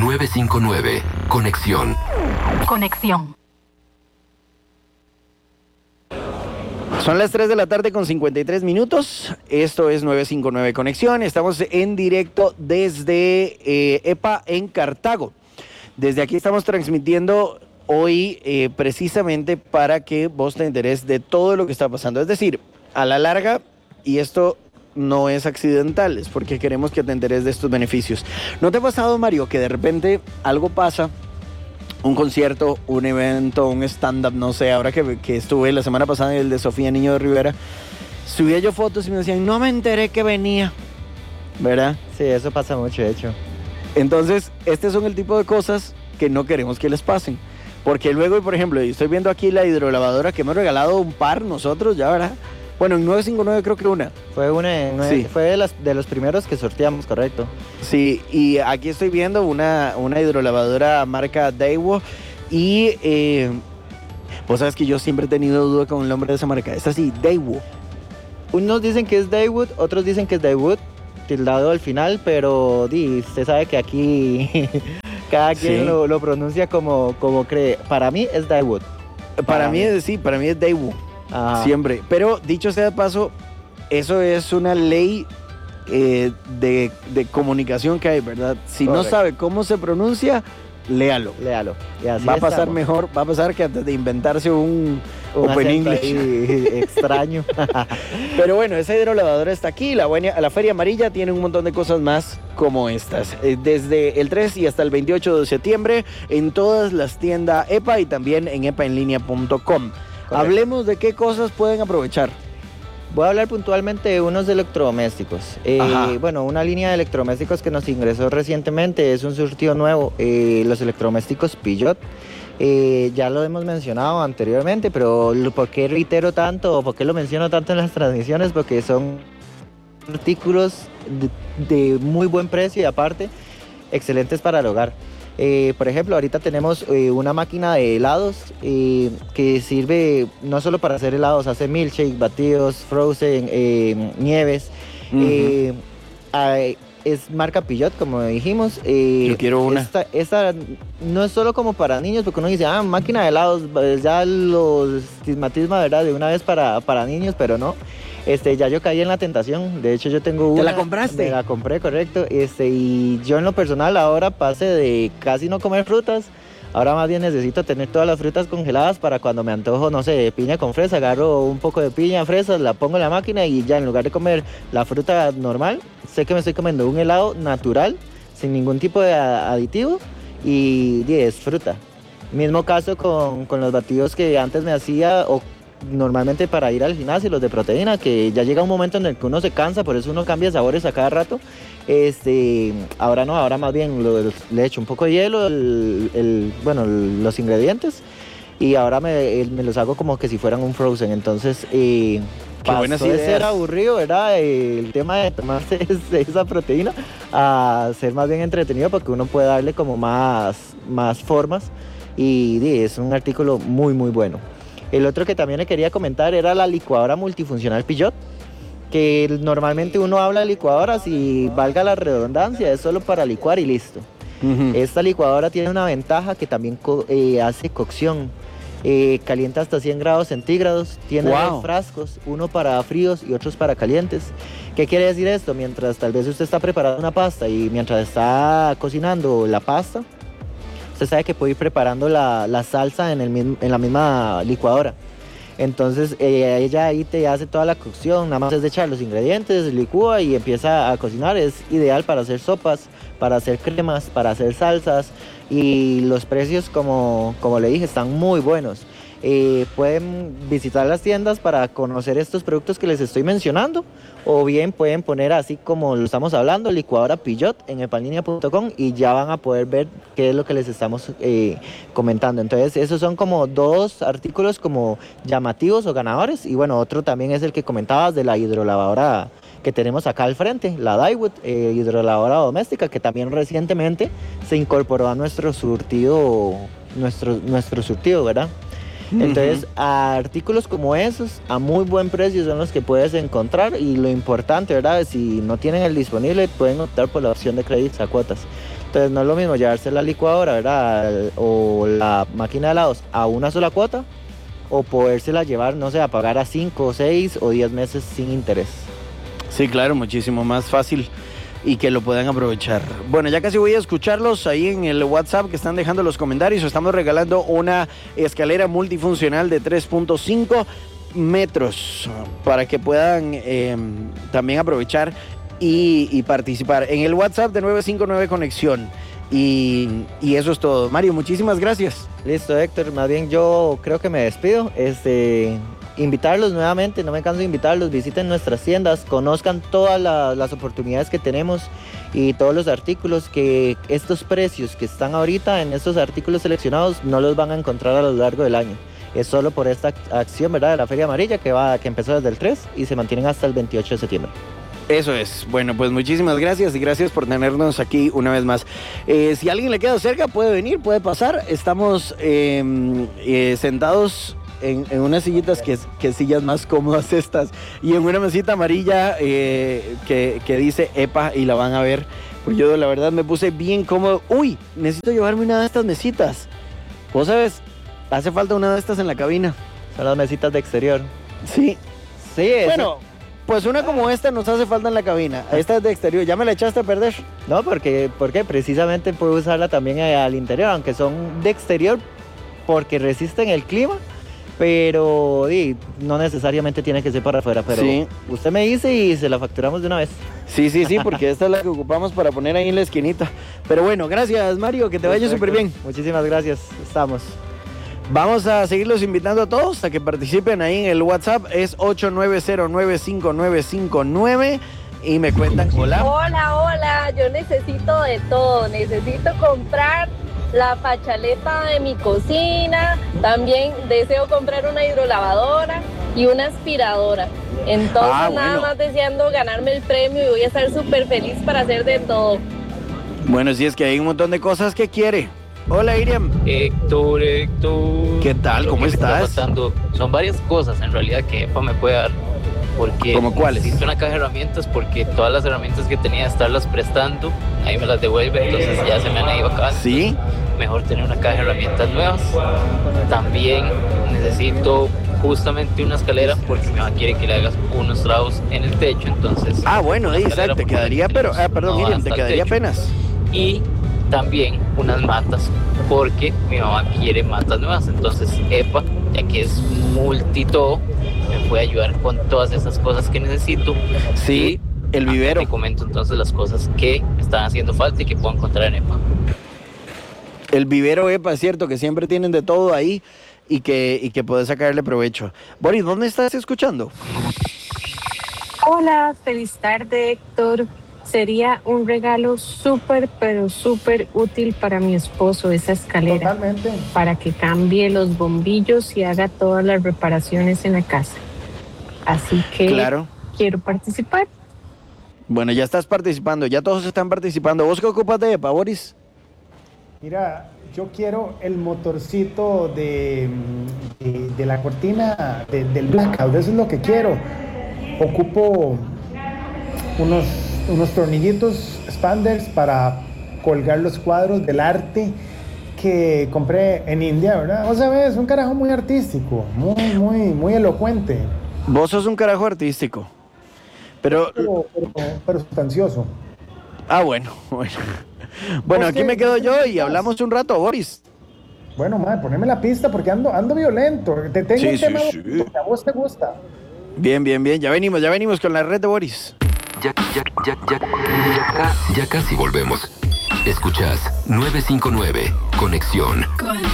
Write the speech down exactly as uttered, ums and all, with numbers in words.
nueve cinco nueve, Conexión. Conexión. Son las tres de la tarde con cincuenta y tres minutos. Esto es nueve cinco nueve Conexión. Estamos en directo desde eh, EPA en Cartago. Desde aquí estamos transmitiendo hoy eh, precisamente para que vos te enteres de todo lo que está pasando. Es decir, a la larga, y esto no es accidental, es porque queremos que te enteres de estos beneficios. ¿No te ha pasado, Mario, que de repente algo pasa? Un concierto, un evento, un stand-up, no sé, ahora que, que estuve la semana pasada en el de Sofía Niño de Rivera, subía yo fotos y me decían, no me enteré que venía, ¿verdad? Sí, eso pasa mucho, de hecho. Entonces, este son el tipo de cosas que no queremos que les pasen, porque luego, por ejemplo, estoy viendo aquí la hidrolavadora que hemos regalado un par nosotros, ya, ¿verdad? Bueno, en nueve cinco nueve creo que una. Fue una, una sí. Fue de, las, de los primeros que sorteamos, correcto. Sí, y aquí estoy viendo una, una hidrolavadora marca Daewoo y eh, vos sabes que yo siempre he tenido duda con el nombre de esa marca. Es así, Daewoo. Unos dicen que es Daewoo, otros dicen que es Daewoo, tildado al final, pero di, usted sabe que aquí cada quien sí. lo, lo pronuncia como, como cree. Para mí es Daewoo. Para, para mí es, sí, para mí es Daewoo. Ajá. Siempre. Pero dicho sea de paso, eso es una ley eh, de, de comunicación que hay, ¿verdad? Si Correcto. No sabe cómo se pronuncia, léalo. Léalo. Y así va a pasar estamos. mejor, va a pasar que antes de inventarse un, un Open English extraño. Pero bueno, esa hidrolavadora está aquí. La, buena, la Feria Amarilla tiene un montón de cosas más como estas. Desde el tres y hasta el veintiocho de septiembre en todas las tiendas EPA y también en epa en línea punto com. Correcto. Hablemos de qué cosas pueden aprovechar. Voy a hablar puntualmente de unos electrodomésticos. Eh, bueno, una línea de electrodomésticos que nos ingresó recientemente es un surtido nuevo, eh, los electrodomésticos Peugeot. Eh, ya lo hemos mencionado anteriormente, pero ¿por qué reitero tanto o por qué lo menciono tanto en las transmisiones? Porque son artículos de, de muy buen precio y aparte excelentes para el hogar. Eh, por ejemplo, ahorita tenemos eh, una máquina de helados eh, que sirve no solo para hacer helados, hace milkshake, batidos, frozen, eh, nieves. Uh-huh. eh, eh, es marca Peugeot, como dijimos. Eh, Yo quiero una. Esta, esta no es solo como para niños, porque uno dice, ah, máquina de helados, ya los estigmatismo, ¿verdad? De una vez para, para niños, pero no. Este, ya yo caí en la tentación, de hecho yo tengo una. ¿Te la compraste? Me la compré, correcto, este, y yo en lo personal ahora pasé de casi no comer frutas, ahora más bien necesito tener todas las frutas congeladas para cuando me antojo, no sé, piña con fresa, agarro un poco de piña, fresas, la pongo en la máquina y ya en lugar de comer la fruta normal, sé que me estoy comiendo un helado natural, sin ningún tipo de aditivo y, y es fruta. Mismo caso con, con los batidos que antes me hacía o normalmente para ir al gimnasio, los de proteína, que ya llega un momento en el que uno se cansa, por eso uno cambia sabores a cada rato. Este, ahora no, ahora más bien lo, le echo un poco de hielo, el, el, bueno, los ingredientes, y ahora me, me los hago como que si fueran un frozen. Entonces, eh, Qué buenas pasó de ideas. ser aburrido, ¿verdad? El tema de tomarse esa proteína a ser más bien entretenido porque uno puede darle como más, más formas y, y es un artículo muy, muy bueno. El otro que también le quería comentar era la licuadora multifuncional Peugeot, que normalmente uno habla de licuadoras y valga la redundancia, es solo para licuar y listo. Uh-huh. Esta licuadora tiene una ventaja que también co- eh, hace cocción, eh, calienta hasta cien grados centígrados, tiene wow. dos frascos, uno para fríos y otros para calientes. ¿Qué quiere decir esto? Mientras tal vez usted está preparando una pasta y mientras está cocinando la pasta, usted sabe que puede ir preparando la, la salsa en, el mismo, en la misma licuadora. Entonces eh, ella ahí te hace toda la cocción, nada más es de echar los ingredientes, licúa y empieza a cocinar. Es ideal para hacer sopas, para hacer cremas, para hacer salsas y los precios, como, como le dije, están muy buenos. Eh, pueden visitar las tiendas para conocer estos productos que les estoy mencionando o bien pueden poner así como lo estamos hablando, licuadora Peugeot en epa en línea punto com y ya van a poder ver qué es lo que les estamos eh, comentando. Entonces esos son como dos artículos como llamativos o ganadores y bueno, otro también es el que comentabas de la hidrolavadora que tenemos acá al frente, la Daewoo eh, hidrolavadora doméstica, que también recientemente se incorporó a nuestro surtido, nuestro, nuestro surtido, ¿verdad? Entonces, uh-huh. artículos como esos, a muy buen precio, son los que puedes encontrar y lo importante, ¿verdad? Si no tienen el disponible, pueden optar por la opción de créditos a cuotas. Entonces no es lo mismo llevarse la licuadora, ¿verdad? O la máquina de helados a una sola cuota, o podérsela llevar, no sé, a pagar a cinco, seis o diez meses sin interés. Sí, claro, muchísimo más fácil y que lo puedan aprovechar. Bueno, ya casi voy a escucharlos ahí en el WhatsApp que están dejando los comentarios. Estamos regalando una escalera multifuncional de tres punto cinco metros para que puedan eh, también aprovechar y, y participar en el WhatsApp de nueve cinco nueve Conexión. Y, y eso es todo. Mario, muchísimas gracias. Listo, Héctor, más bien yo creo que me despido. Este, invitarlos nuevamente, no me canso de invitarlos, visiten nuestras tiendas, conozcan todas la, las oportunidades que tenemos y todos los artículos, que estos precios que están ahorita en estos artículos seleccionados no los van a encontrar a lo largo del año. Es solo por esta acción, ¿verdad?, de la Feria Amarilla que, va, que empezó desde el tres y se mantienen hasta el veintiocho de septiembre. Eso es. Bueno, pues muchísimas gracias y gracias por tenernos aquí una vez más. Eh, si alguien le queda cerca, puede venir, puede pasar. Estamos eh, eh, sentados en, en unas sillitas que, que sillas más cómodas estas y en una mesita amarilla eh, que, que dice EPA y la van a ver. Pues yo la verdad me puse bien cómodo. Uy, necesito llevarme una de estas mesitas. Vos sabes, hace falta una de estas en la cabina. Son las mesitas de exterior. Sí. Sí, es. Bueno, pues una como esta nos hace falta en la cabina. Esta es de exterior. ¿Ya me la echaste a perder? No, porque, porque precisamente puedo usarla también al interior, aunque son de exterior porque resisten el clima, pero y, no necesariamente tiene que ser para afuera. Pero sí, usted me dice y se la facturamos de una vez. Sí, sí, sí, porque esta es la que ocupamos para poner ahí en la esquinita. Pero bueno, gracias, Mario, que te vaya súper bien. Muchísimas gracias, estamos. Vamos a seguirlos invitando a todos a que participen ahí en el WhatsApp. Es ocho nueve cero nueve cinco nueve cinco nueve y me cuentan. Hola. Hola, hola, yo necesito de todo. Necesito comprar la fachaleta de mi cocina. También deseo comprar una hidrolavadora y una aspiradora. Entonces Ah, nada bueno. más deseando ganarme el premio y voy a estar súper feliz para hacer de todo. Bueno, sí, es que hay un montón de cosas que quiere. Hola, Iriam. Héctor, Héctor. ¿Qué tal? Lo ¿Cómo que me está estás? pasando son varias cosas en realidad que EPA me puede dar. Porque ¿Cómo cuáles? necesito una caja de herramientas porque todas las herramientas que tenía estarlas prestando, ahí me las devuelve, entonces ya se me han ido acá. Sí. Mejor tener una caja de herramientas nuevas. También necesito justamente una escalera porque mi mamá quiere que le hagas unos trabajos en el techo, entonces... Ah, bueno, una ahí escalera te porque quedaría, pero, ah, perdón, no va Iriam, te hasta el quedaría techo. apenas. Y también unas matas porque mi mamá quiere matas nuevas, entonces EPA, ya que es multito, me puede ayudar con todas esas cosas que necesito. Sí, Y el vivero. te comento entonces las cosas que me están haciendo falta y que puedo encontrar en EPA. El vivero EPA, es cierto, que siempre tienen de todo ahí y que, y que puedes sacarle provecho. Boris, ¿dónde estás escuchando? Hola, feliz tarde, Héctor. Sería un regalo súper, pero súper útil para mi esposo esa escalera. Totalmente. Para que cambie los bombillos y haga todas las reparaciones en la casa. Así que Claro. quiero participar. Bueno, ya estás participando, ya todos están participando. ¿Vos qué ocupas de EPA, Boris? Mira, yo quiero el motorcito de, de, de la cortina de- del blackout, eso es lo que quiero. Ocupo unos, unos tornillitos expanders para colgar los cuadros del arte que compré en India, ¿verdad? O sea, ves, un carajo muy artístico, muy, muy, muy elocuente, Vos sos un carajo artístico. Pero, pero, pero, pero sustancioso. ah, bueno, bueno. Bueno, ¿Vos aquí qué- me quedo vos qué yo y pensás? hablamos un rato, Boris. Bueno, madre, poneme la pista porque ando, ando violento. Te tengo Sí, un sí, tema sí. bonito que a vos te gusta. Bien, bien, bien. Ya venimos, ya venimos con la red de Boris. Ya, ya, ya, ya, ya, ca- ya casi volvemos. Escuchas nueve cinco nueve Conexión.